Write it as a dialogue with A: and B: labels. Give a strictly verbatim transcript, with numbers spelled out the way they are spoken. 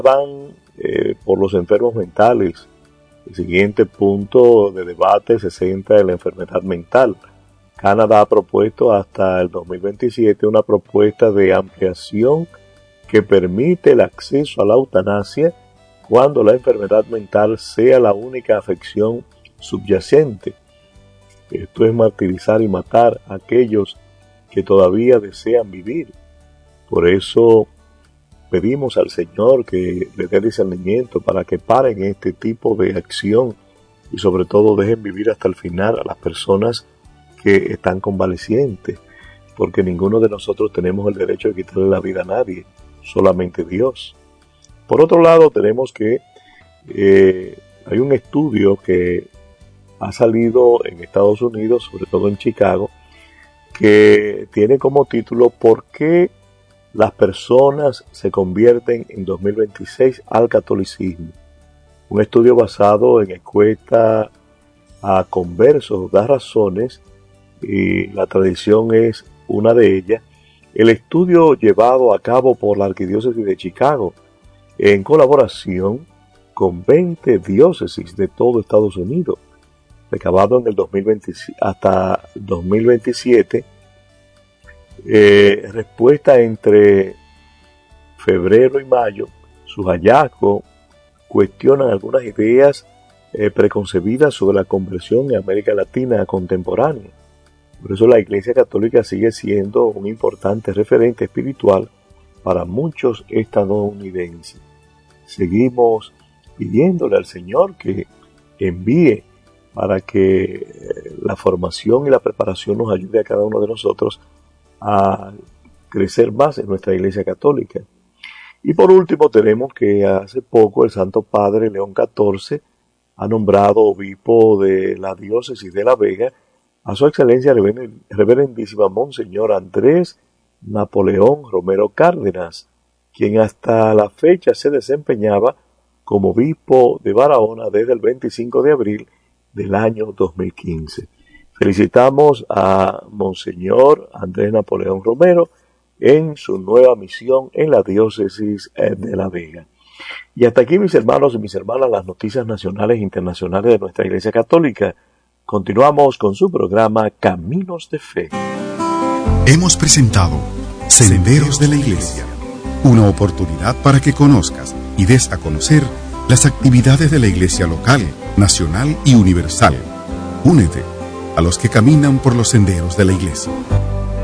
A: van eh, por los enfermos mentales. El siguiente punto de debate se centra en la enfermedad mental. Canadá ha propuesto hasta el dos mil veintisiete una propuesta de ampliación que permite el acceso a la eutanasia cuando la enfermedad mental sea la única afección subyacente. Esto es martirizar y matar a aquellos que todavía desean vivir. Por eso pedimos al Señor que le dé discernimiento para que paren este tipo de acción y sobre todo dejen vivir hasta el final a las personas que están convalecientes, porque ninguno de nosotros tenemos el derecho de quitarle la vida a nadie, solamente Dios. Por otro lado, tenemos que eh, hay un estudio que ha salido en Estados Unidos, sobre todo en Chicago, que tiene como título ¿Por qué las personas se convierten en dos mil veintiséis al catolicismo? Un estudio basado en encuesta a conversos da razones y la tradición es una de ellas. El estudio llevado a cabo por la Arquidiócesis de Chicago en colaboración con veinte diócesis de todo Estados Unidos, recabado en el dos mil veinte hasta dos mil veintisiete, eh, respuesta entre febrero y mayo. Sus hallazgos cuestionan algunas ideas eh, preconcebidas sobre la conversión en América Latina contemporánea. Por eso la Iglesia Católica sigue siendo un importante referente espiritual para muchos estadounidenses. Seguimos pidiéndole al Señor que envíe para que la formación y la preparación nos ayude a cada uno de nosotros a crecer más en nuestra Iglesia Católica. Y por último tenemos que hace poco el Santo Padre León catorce ha nombrado obispo de la diócesis de La Vega a su excelencia reverendísima Monseñor Andrés Napoleón Romero Cárdenas, quien hasta la fecha se desempeñaba como obispo de Barahona desde el veinticinco de abril del año dos mil quince. Felicitamos a Monseñor Andrés Napoleón Romero en su nueva misión en la diócesis de La Vega. Y hasta aquí, mis hermanos y mis hermanas, las noticias nacionales e internacionales de nuestra Iglesia Católica. Continuamos con su programa Caminos de Fe.
B: Hemos presentado Senderos de la Iglesia, una oportunidad para que conozcas y des a conocer las actividades de la Iglesia local, nacional y universal. Únete a los que caminan por los senderos de la Iglesia.